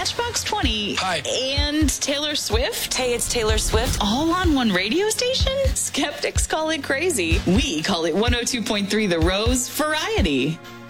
Matchbox 20. Hi. And Taylor Swift. Hey, it's Taylor Swift. All on one radio station? Skeptics call it crazy. We call it 102.3 The Rose Variety.